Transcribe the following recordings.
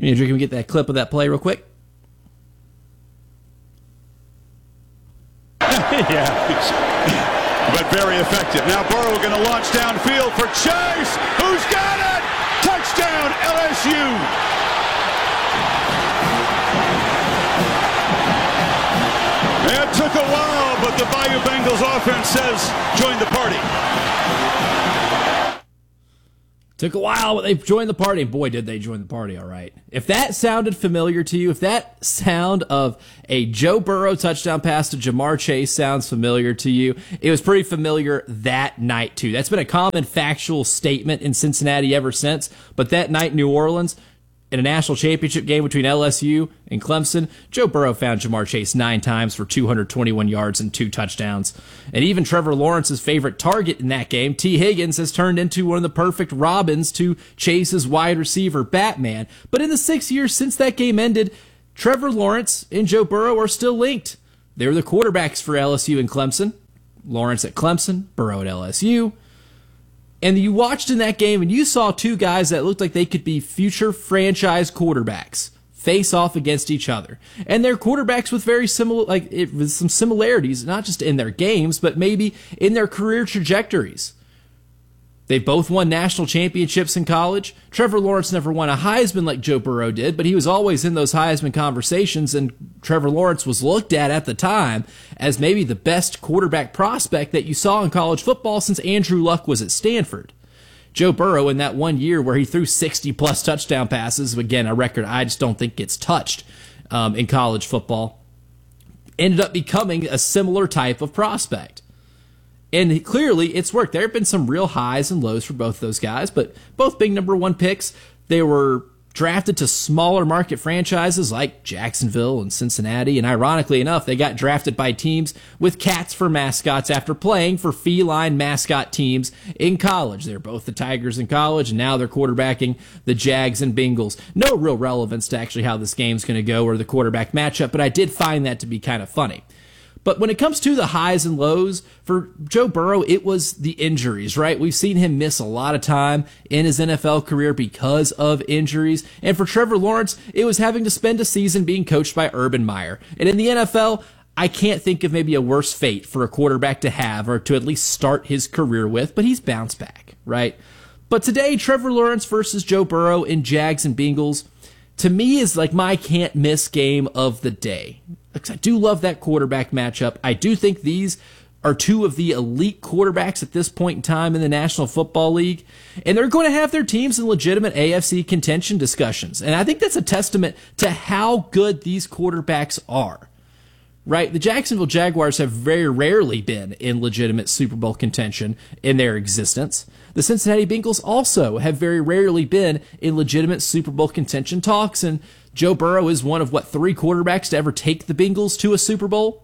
Andrew, can we get that clip of that play real quick? Yeah, but very effective. Now Burrow going to launch downfield for Chase. Who's got it? Touchdown, LSU. It took a while, but the Bayou Bengals offense says join the party. Took a while, but they joined the party. Boy, did they join the party, all right. If that sounded familiar to you, if that sound of a Joe Burrow touchdown pass to Ja'Marr Chase sounds familiar to you, it was pretty familiar that night, too. That's been a common factual statement in Cincinnati ever since. But that night in New Orleans, in a national championship game between LSU and Clemson, Joe Burrow found Ja'Marr Chase 9 times for 221 yards and 2 touchdowns. And even Trevor Lawrence's favorite target in that game, T. Higgins, has turned into one of the perfect Robins to Chase's wide receiver, Batman. But in the 6 years since that game ended, Trevor Lawrence and Joe Burrow are still linked. They were the quarterbacks for LSU and Clemson. Lawrence at Clemson, Burrow at LSU. And you watched in that game and you saw two guys that looked like they could be future franchise quarterbacks face off against each other. And they're quarterbacks with very similar, with some similarities, not just in their games, but maybe in their career trajectories. They both won national championships in college. Trevor Lawrence never won a Heisman like Joe Burrow did, but he was always in those Heisman conversations, and Trevor Lawrence was looked at the time as maybe the best quarterback prospect that you saw in college football since Andrew Luck was at Stanford. Joe Burrow, in that 1 year where he threw 60-plus touchdown passes, again, a record I just don't think gets touched in college football, ended up becoming a similar type of prospect. And clearly, it's worked. There have been some real highs and lows for both those guys, but both big number 1 picks. They were drafted to smaller market franchises like Jacksonville and Cincinnati, and ironically enough, they got drafted by teams with cats for mascots after playing for feline mascot teams in college. They're both the Tigers in college, and now they're quarterbacking the Jags and Bengals. No real relevance to actually how this game's going to go or the quarterback matchup, but I did find that to be kind of funny. But when it comes to the highs and lows, for Joe Burrow, it was the injuries, right? We've seen him miss a lot of time in his NFL career because of injuries. And for Trevor Lawrence, it was having to spend a season being coached by Urban Meyer. And in the NFL, I can't think of maybe a worse fate for a quarterback to have or to at least start his career with, but he's bounced back, right? But today, Trevor Lawrence versus Joe Burrow in Jags and Bengals, to me, is like my can't-miss game of the day. I do love that quarterback matchup. I do think these are two of the elite quarterbacks at this point in time in the National Football League, and they're going to have their teams in legitimate AFC contention discussions. And I think that's a testament to how good these quarterbacks are. Right? The Jacksonville Jaguars have very rarely been in legitimate Super Bowl contention in their existence. The Cincinnati Bengals also have very rarely been in legitimate Super Bowl contention talks, and Joe Burrow is one of, 3 quarterbacks to ever take the Bengals to a Super Bowl?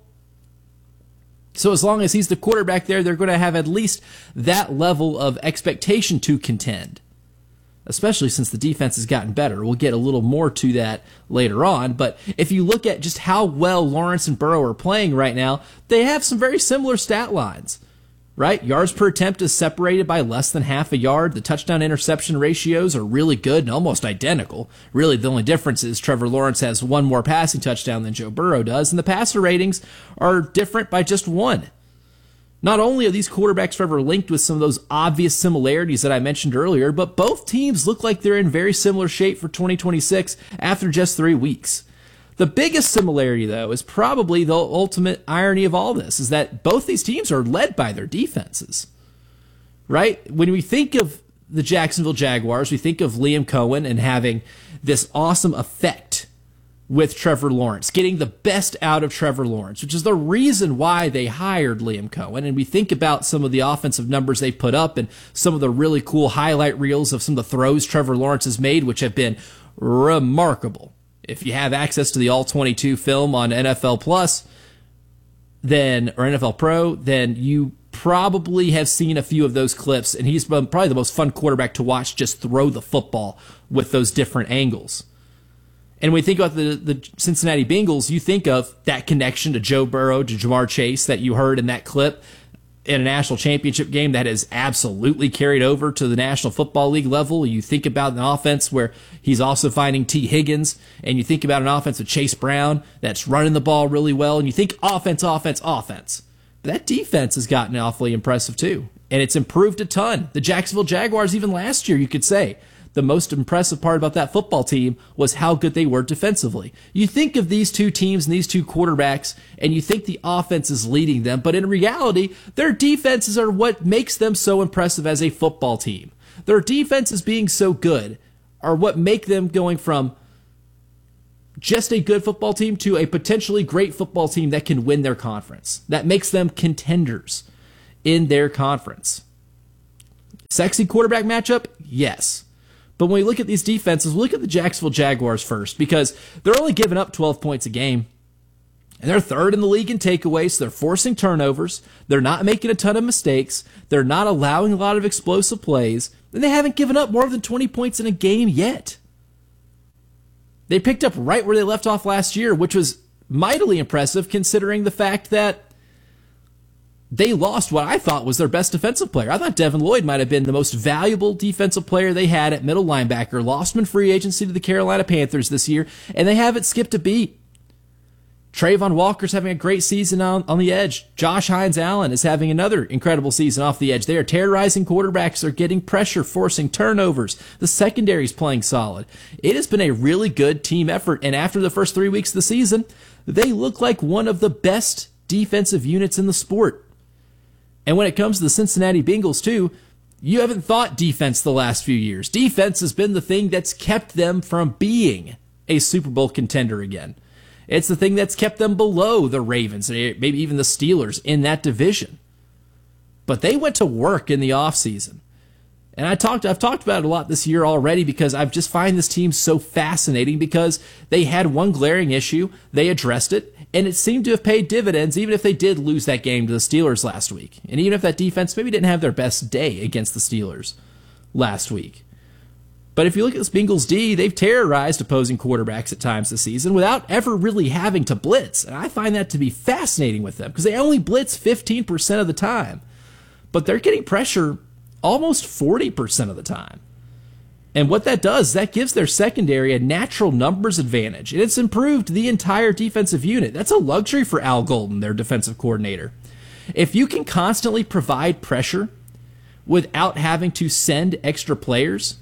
So as long as he's the quarterback there, they're going to have at least that level of expectation to contend, especially since the defense has gotten better. We'll get a little more to that later on, but if you look at just how well Lawrence and Burrow are playing right now, they have some very similar stat lines, right? Yards per attempt is separated by less than half a yard. The touchdown-interception ratios are really good and almost identical. Really, the only difference is Trevor Lawrence has 1 more passing touchdown than Joe Burrow does, and the passer ratings are different by just 1. Not only are these quarterbacks forever linked with some of those obvious similarities that I mentioned earlier, but both teams look like they're in very similar shape for 2026 after just 3 weeks. The biggest similarity, though, is probably the ultimate irony of all this, is that both these teams are led by their defenses, right? When we think of the Jacksonville Jaguars, we think of Liam Cohen and having this awesome effect with Trevor Lawrence, getting the best out of Trevor Lawrence, which is the reason why they hired Liam Cohen. And we think about some of the offensive numbers they've put up and some of the really cool highlight reels of some of the throws Trevor Lawrence has made, which have been remarkable. If you have access to the All-22 film on NFL Plus, or NFL Pro, then you probably have seen a few of those clips, and he's probably the most fun quarterback to watch just throw the football with those different angles. And when you think about the Cincinnati Bengals, you think of that connection to Joe Burrow, to Ja'Marr Chase that you heard in that clip. in a national championship game that has absolutely carried over to the National Football League level. You think about an offense where he's also finding T. Higgins, and you think about an offense with Chase Brown that's running the ball really well, and you think offense. But that defense has gotten awfully impressive too, and it's improved a ton. The Jacksonville Jaguars, even last year, you could say, the most impressive part about that football team was how good they were defensively. You think of these two teams and these two quarterbacks, and you think the offense is leading them, but in reality, their defenses are what makes them so impressive as a football team. Their defenses being so good are what make them going from just a good football team to a potentially great football team that can win their conference. That makes them contenders in their conference. Sexy quarterback matchup? Yes. But when we look at these defenses, we look at the Jacksonville Jaguars first, because they're only giving up 12 points a game. And they're third in the league in takeaways, so they're forcing turnovers. They're not making a ton of mistakes. They're not allowing a lot of explosive plays. And they haven't given up more than 20 points in a game yet. They picked up right where they left off last year, which was mightily impressive considering the fact that they lost what I thought was their best defensive player. I thought Devin Lloyd might have been the most valuable defensive player they had at middle linebacker. Lost him in free agency to the Carolina Panthers this year, and they haven't skipped a beat. Trayvon Walker's having a great season on the edge. Josh Hines-Allen is having another incredible season off the edge. They are terrorizing quarterbacks. They're getting pressure, forcing turnovers. The secondary's playing solid. It has been a really good team effort, and after the first 3 weeks of the season, they look like one of the best defensive units in the sport. And when it comes to the Cincinnati Bengals, too, you haven't thought defense the last few years. Defense has been the thing that's kept them from being a Super Bowl contender again. It's the thing that's kept them below the Ravens, maybe even the Steelers in that division. But they went to work in the offseason. And I've talked about it a lot this year already because I just find this team so fascinating because they had one glaring issue, they addressed it, and it seemed to have paid dividends even if they did lose that game to the Steelers last week. And even if that defense maybe didn't have their best day against the Steelers last week. But if you look at this Bengals D, they've terrorized opposing quarterbacks at times this season without ever really having to blitz. And I find that to be fascinating with them because they only blitz 15% of the time. But they're getting pressure almost 40% of the time. And what that does, that gives their secondary a natural numbers advantage. And it's improved the entire defensive unit. That's a luxury for Al Golden, their defensive coordinator. If you can constantly provide pressure without having to send extra players,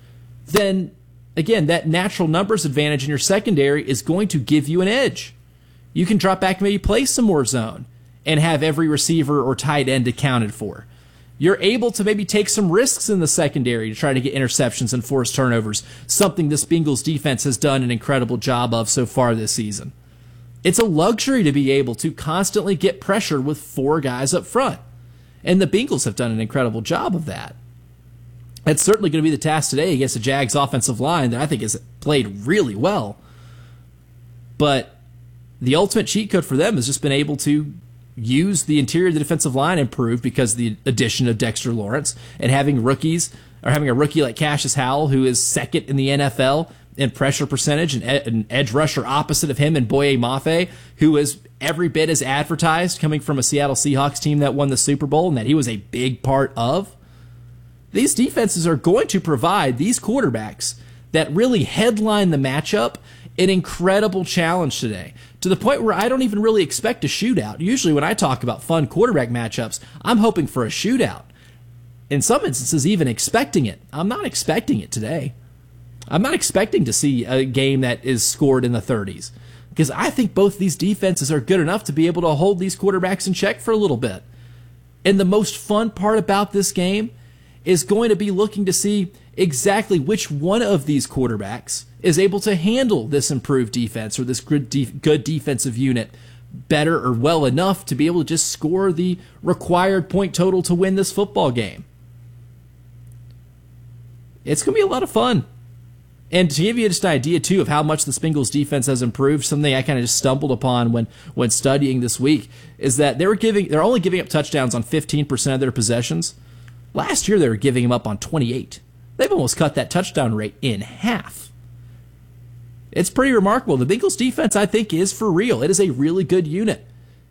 then, again, that natural numbers advantage in your secondary is going to give you an edge. You can drop back and maybe play some more zone and have every receiver or tight end accounted for. You're able to maybe take some risks in the secondary to try to get interceptions and force turnovers, something this Bengals defense has done an incredible job of so far this season. It's a luxury to be able to constantly get pressure with four guys up front, and the Bengals have done an incredible job of that. It's certainly going to be the task today against the Jags offensive line that I think has played really well. But the ultimate cheat code for them has just been able to use the interior of the defensive line improved because of the addition of Dexter Lawrence and having rookies, or having a rookie like Cassius Howell, who is second in the NFL in pressure percentage, and an edge rusher opposite of him in Boye Mafe, who is every bit as advertised, coming from a Seattle Seahawks team that won the Super Bowl and that he was a big part of. These defenses are going to provide these quarterbacks that really headline the matchup an incredible challenge today, to the point where I don't even really expect a shootout. Usually when I talk about fun quarterback matchups, I'm hoping for a shootout. In some instances, even expecting it. I'm not expecting it today. I'm not expecting to see a game that is scored in the 30s, because I think both these defenses are good enough to be able to hold these quarterbacks in check for a little bit. And the most fun part about this game is going to be looking to see exactly which one of these quarterbacks is able to handle this improved defense or this good defensive unit better or well enough to be able to just score the required point total to win this football game. It's going to be a lot of fun. And to give you just an idea, too, of how much the Bengals defense has improved, something I kind of just stumbled upon when studying this week, is that they're only giving up touchdowns on 15% of their possessions. Last year, they were giving them up on 28%. They've almost cut that touchdown rate in half. It's pretty remarkable. The Bengals defense, I think, is for real. It is a really good unit.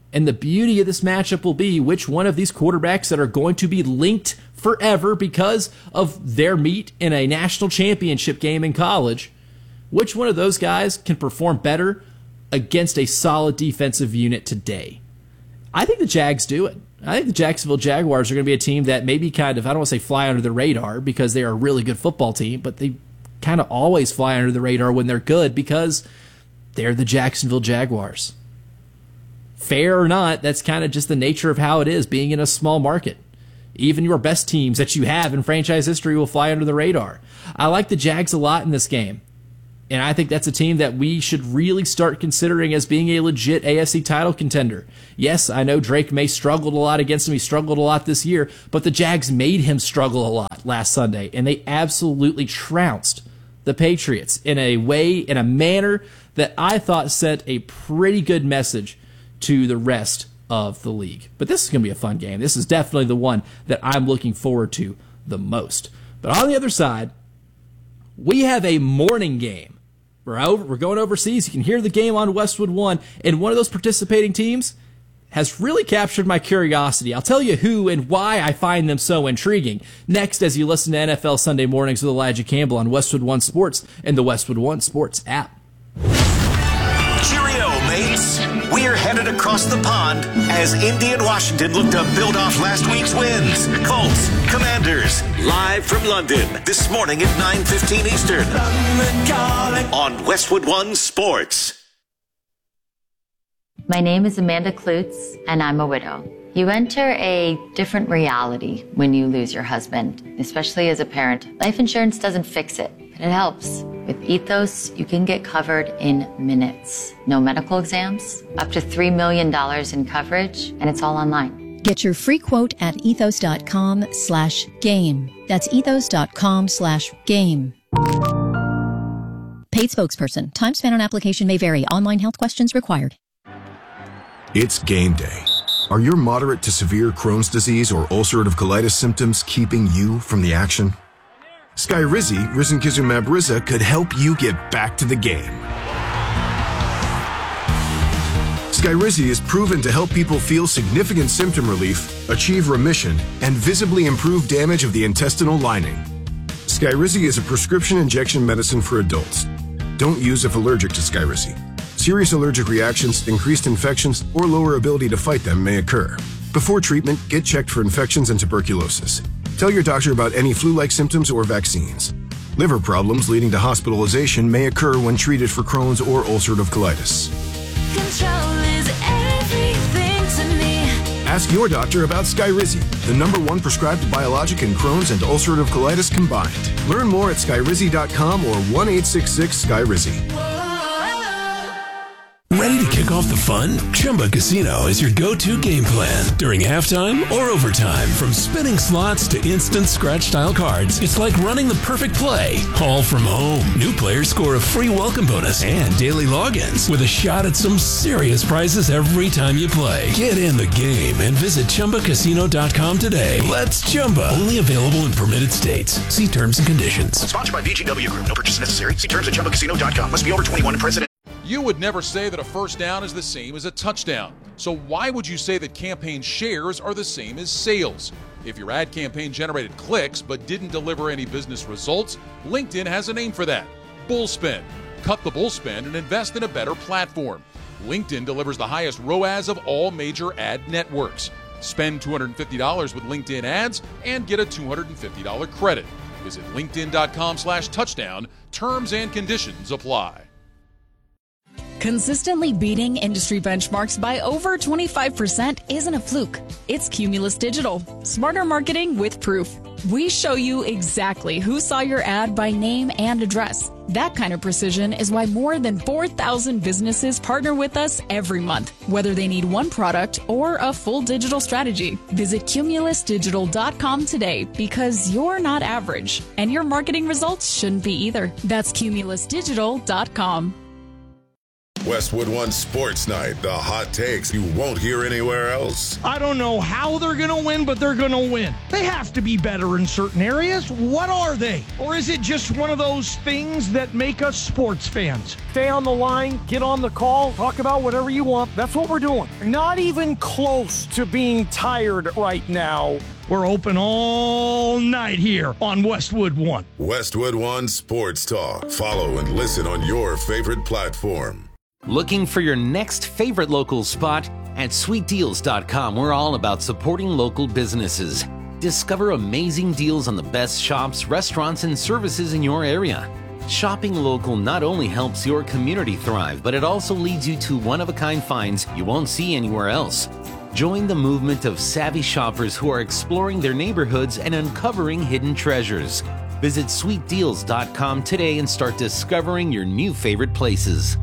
And the beauty of this matchup will be which one of these quarterbacks that are going to be linked forever because of their meet in a national championship game in college, which one of those guys can perform better against a solid defensive unit today. I think the Jags do it. I think the Jacksonville Jaguars are going to be a team that maybe kind of, I don't want to say fly under the radar because they are a really good football team, but they kind of always fly under the radar when they're good because they're the Jacksonville Jaguars. Fair or not, that's kind of just the nature of how it is being in a small market. Even your best teams that you have in franchise history will fly under the radar. I like the Jags a lot in this game. And I think that's a team that we should really start considering as being a legit AFC title contender. Yes, I know Drake May struggled a lot against him. He struggled a lot this year, but the Jags made him struggle a lot last Sunday, and they absolutely trounced the Patriots in a way, in a manner that I thought sent a pretty good message to the rest of the league. But this is going to be a fun game. This is definitely the one that I'm looking forward to the most. But on the other side, we have a morning game. We're going overseas. You can hear the game on Westwood One, and one of those participating teams has really captured my curiosity. I'll tell you who and why I find them so intriguing next as you listen to NFL Sunday Mornings with Elijah Campbell on Westwood One Sports and the Westwood One Sports app. Cheerio, mates. We're headed across the pond as Indy and Washington look to build off last week's wins. Colts, Commanders, live from London this morning at 9:15 Eastern on Westwood One Sports. My name is Amanda Klutz, and I'm a widow. You enter a different reality when you lose your husband, especially as a parent. Life insurance doesn't fix it, but it helps. With Ethos, you can get covered in minutes. No medical exams, up to $3 million in coverage, and it's all online. Get your free quote at ethos.com/game. That's ethos.com/game. Paid spokesperson. Time spent on application may vary. Online health questions required. It's game day. Are your moderate to severe Crohn's disease or ulcerative colitis symptoms keeping you from the action? Skyrizi, risankizumab Riza, could help you get back to the game. Skyrizi is proven to help people feel significant symptom relief, achieve remission, and visibly improve damage of the intestinal lining. Skyrizi is a prescription injection medicine for adults. Don't use if allergic to Skyrizi. Serious allergic reactions, increased infections, or lower ability to fight them may occur. Before treatment, get checked for infections and tuberculosis. Tell your doctor about any flu-like symptoms or vaccines. Liver problems leading to hospitalization may occur when treated for Crohn's or ulcerative colitis. Control is everything to me. Ask your doctor about Skyrizi, the #1 prescribed biologic in Crohn's and ulcerative colitis combined. Learn more at skyrizi.com or 1-866-SKYRIZI. Ready to kick off the fun? Chumba Casino is your go-to game plan during halftime or overtime. From spinning slots to instant scratch-style cards, it's like running the perfect play, all from home. New players score a free welcome bonus and daily logins with a shot at some serious prizes every time you play. Get in the game and visit ChumbaCasino.com today. Let's Chumba. Only available in permitted states. See terms and conditions. Sponsored by VGW Group. No purchase necessary. See terms at ChumbaCasino.com. Must be over 21 and present. You would never say that a first down is the same as a touchdown. So why would you say that campaign shares are the same as sales? If your ad campaign generated clicks but didn't deliver any business results, LinkedIn has a name for that: Bullspend. Cut the bullspend and invest in a better platform. LinkedIn delivers the highest ROAS of all major ad networks. Spend $250 with LinkedIn ads and get a $250 credit. Visit linkedin.com/touchdown. Terms and conditions apply. Consistently beating industry benchmarks by over 25% isn't a fluke. It's Cumulus Digital. Smarter marketing with proof. We show you exactly who saw your ad by name and address. That kind of precision is why more than 4,000 businesses partner with us every month, whether they need one product or a full digital strategy. Visit cumulusdigital.com today because you're not average, and your marketing results shouldn't be either. That's cumulusdigital.com. Westwood One Sports Night, the hot takes you won't hear anywhere else. I don't know how they're going to win, but they're going to win. They have to be better in certain areas. What are they? Or is it just one of those things that make us sports fans? Stay on the line, get on the call, talk about whatever you want. That's what we're doing. Not even close to being tired right now. We're open all night here on Westwood One. Westwood One Sports Talk. Follow and listen on your favorite platform. Looking for your next favorite local spot? At sweetdeals.com, we're all about supporting local businesses. Discover amazing deals on the best shops, restaurants, and services in your area. Shopping local not only helps your community thrive, but it also leads you to one-of-a-kind finds you won't see anywhere else. Join the movement of savvy shoppers who are exploring their neighborhoods and uncovering hidden treasures. Visit sweetdeals.com today and start discovering your new favorite places.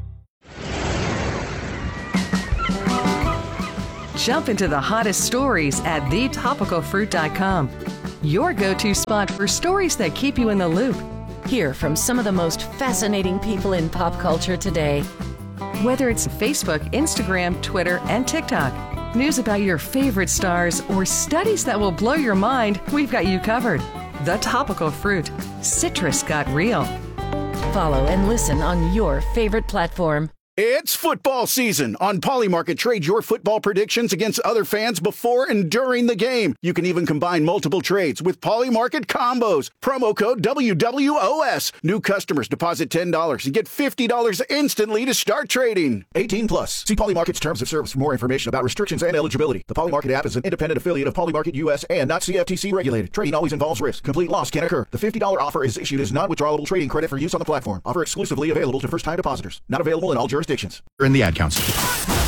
Jump into the hottest stories at thetopicalfruit.com. Your go-to spot for stories that keep you in the loop. Hear from some of the most fascinating people in pop culture today. Whether it's Facebook, Instagram, Twitter, and TikTok, news about your favorite stars, or studies that will blow your mind, we've got you covered. The Topical Fruit. Citrus got real. Follow and listen on your favorite platform. It's football season. On Polymarket, trade your football predictions against other fans before and during the game. You can even combine multiple trades with Polymarket combos. Promo code WWOS. New customers deposit $10 and get $50 instantly to start trading. 18 plus. See Polymarket's terms of service for more information about restrictions and eligibility. The Polymarket app is an independent affiliate of Polymarket US and not CFTC regulated. Trading always involves risk. Complete loss can occur. The $50 offer is issued as non-withdrawable trading credit for use on the platform. Offer exclusively available to first-time depositors. Not available in all jurisdictions. In the ad council.